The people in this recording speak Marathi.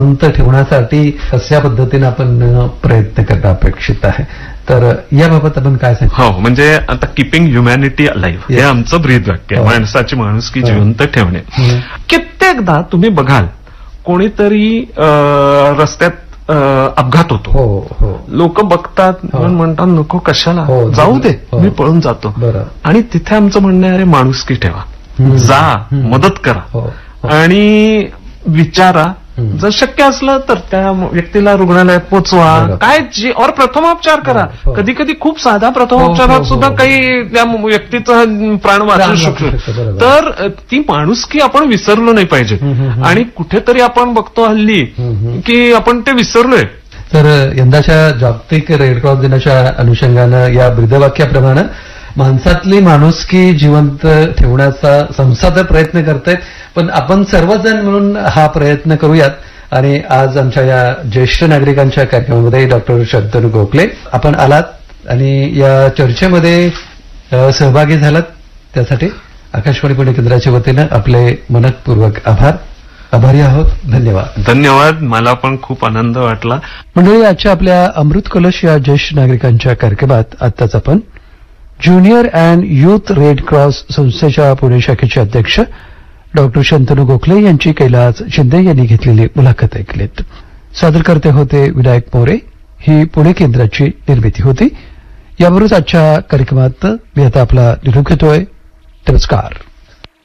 जिवंत ठेवण्यासाठी कशा पद्धतीने आपण प्रयत्न करणं अपेक्षित आहे, तर याबाबत आपण काय सांगतो? हो, म्हणजे आता किपिंग ह्युमॅनिटी अलाइव्ह हे आमचं ब्रीद वाक्य आहे. माणसाची माणुसकी जिवंत ठेवणे. कित्येकदा तुम्ही बघाल कोणीतरी रस्त्यात अपघात होतो, लोक बघतात, म्हणतात नको कशाला, जाऊ दे, मी पळून जातो. आणि तिथे आमचं म्हणणं आहे, अरे माणुसकी ठेवा, जा, मदत करा आणि विचारा, जर शक्य असलं तर त्या व्यक्तीला रुग्णालयात पोचवा, काय और प्रथमोपचार करा. कधी कधी खूप साधा प्रथमोपचारात सुद्धा काही त्या व्यक्तीचा प्राण वाचू शकतो. तर ती माणुसकी आपण विसरलो नाही पाहिजे. आणि कुठेतरी आपण बघतो हल्ली की आपण ते विसरलोय. तर यंदाच्या जागतिक रेडक्रॉस दिनाच्या अनुषंगानं या ब्रीदवाक्याप्रमाणे माणसातली माणुसकी जिवंत ठेवण्याचा संसाधन प्रयत्न करतायत. पण आपण सर्वजण मिळून हा प्रयत्न करूयात. आणि आज आमच्या या ज्येष्ठ नागरिकांच्या कार्यक्रमामध्ये डॉक्टर शंतनू गोखले आपण आलात आणि या चर्चेमध्ये सहभागी झालात, त्यासाठी आकाशवाणी पुणे केंद्राच्या वतीनं आपले मनपूर्वक आभारी आहोत. धन्यवाद. धन्यवाद. मला पण खूप आनंद वाटला. मंडळी, आजच्या आपल्या अमृत कलश या ज्येष्ठ नागरिकांच्या कार्यक्रमात आत्ताच आपण junior and youth red cross संस्थेच्या पुणे शाखेचे अध्यक्ष डॉक्टर शंतनू गोखले यांची कैलास शिंदे यांनी घेतलेली मुलाखत ऐकलीत. सादरकर्ते होते विनायक मोरे. ही पुणे केंद्राची निर्मिती होती. याबरोबरच आजच्या कार्यक्रमात मी आता आपला निरोप घेतोय. नमस्कार.